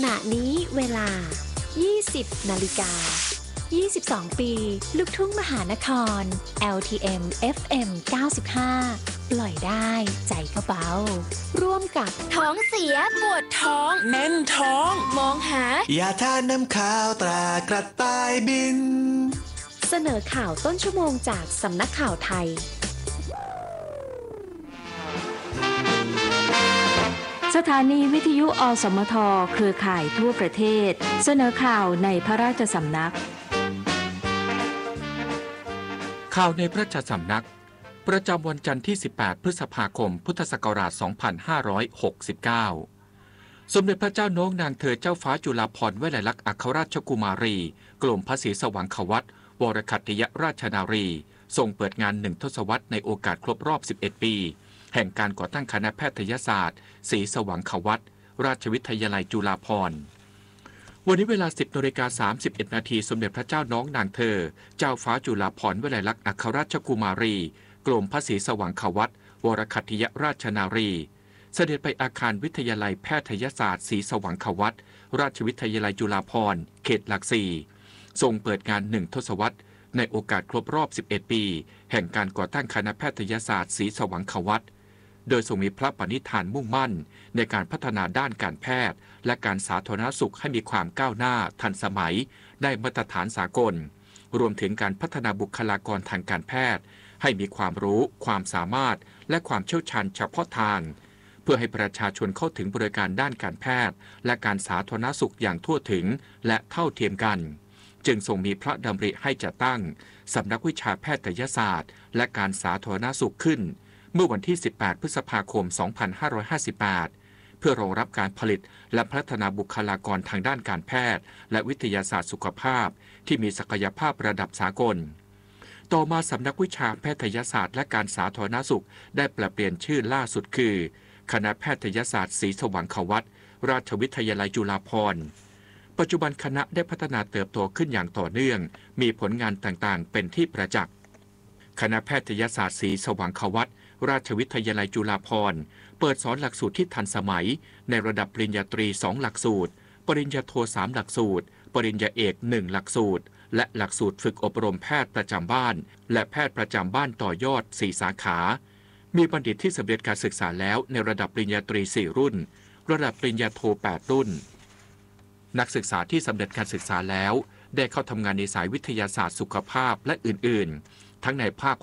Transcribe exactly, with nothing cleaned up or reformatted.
ณะนี้เวลา ยี่สิบ นาฬิกา ยี่สิบสอง ปี ลูกทุ่งมหานคร แอล ที เอ็ม เอฟ เอ็ม เก้าสิบห้า ปล่อยได้ใจก็เบาร่วมกับท้องเสียปวดท้องแน่นท้องมองหายาทาน้ำข้าวตรากระต่ายบินเสนอข่าวต้นชั่วโมงจากสำนักข่าวไทยสถานีวิทยุอสมทเครือข่ายทั่วประเทศเสนอข่าวในพระราชสำนักข่าวในพระราชสำนักประจำวันจันทร์ที่สิบแปดพฤษภาคมพุทธศักราชสองพันห้าร้อยหกสิบเก้าสมเด็จพระเจ้าน้องนางเธอเจ้าฟ้าจุฬาภรณ์วลัยลักษณ์อัครราชกุมารีกรมพระศรีสว่างควัตรวรคัตติยราชนารีทรงเปิดงานหนึ่งทศวรรษในโอกาสครบรอบสิบเอ็ดปีแห่งการก่อตั้งคณะแพทยศาสตร์ศรีสว่างควัตรราชวิทยาลัยจุฬาภรณ์วันนี้เวลา สิบนาฬิกาสามสิบเอ็ดนาทีสมเด็จพระเจ้าน้องนางเธอเจ้าฟ้าจุฬาภรณ์วลัยลักษณ์อัครราชกุมารีกรมพระศรีสว่างควัตรวรคัตติยราชนารีเสด็จไปอาคารวิทยาลัยแพทยศาสตร์ศรีสว่างควัตรราชวิทยาลัยจุฬาภรณ์เขตหลักสี่ทรงเปิดงานหนึ่งทศวรรษในโอกาสครบรอบสิบเอ็ดปีแห่งการก่อตั้งคณะแพทยศาสตร์ศรีสว่างควัตรโดยทรงมีพระปณิธานมุ่งมั่นในการพัฒนาด้านการแพทย์และการสาธารณสุขให้มีความก้าวหน้าทันสมัยได้มาตรฐานสากลรวมถึงการพัฒนาบุคลากรทางการแพทย์ให้มีความรู้ความสามารถและความเชี่ยวชาญเฉพาะทางเพื่อให้ประชาชนเข้าถึงบริการด้านการแพทย์และการสาธารณสุขอย่างทั่วถึงและเท่าเทียมกันจึงทรงมีพระดำริให้จัดตั้งสำนักวิชาแพทยศาสตร์และการสาธารณสุขขึ้นเมื่อวันที่สิบแปดพฤษภาคมสองพันห้าร้อยห้าสิบแปดเพื่อรองรับการผลิตและพัฒนาบุคลากรทางด้านการแพทย์และวิทยาศาสตร์สุขภาพที่มีศักยภาพระดับสากลต่อมาสำนักวิชาแพทยศาสตร์และการสาธารณสุขได้แปลเปลี่ยนชื่อล่าสุดคือคณะแพทยศาสตร์ศรีสว่างควัตรราชวิทยาลัยจุฬาภรณ์ปัจจุบันคณะได้พัฒนาเติบโตขึ้นอย่างต่อเนื่องมีผลงานต่างๆเป็นที่ประจักษ์คณะแพทยศาสตร์ศรีสว่างควัตรราชวิทยาลัยจุฬาภรณ์เปิดสอนหลักสูตรที่ทันสมัยในระดับปริญญาตรีสองหลักสูตรปริญญาโทสามหลักสูตรปริญญาเอกหนึ่งหลักสูตรและหลักสูตรฝึกอบรมแพทย์ประจำบ้านและแพทย์ประจำบ้านต่อยอดสี่สาขามีบัณฑิตที่สำเร็จการศึกษาแล้วในระดับปริญญาตรีสี่รุ่นระดับปริญญาโทแปดรุ่นนักศึกษาที่สำเร็จการศึกษาแล้วได้เข้าทำงานในสายวิทยาศาสตร์สุขภาพและอื่นๆทั้งในภาค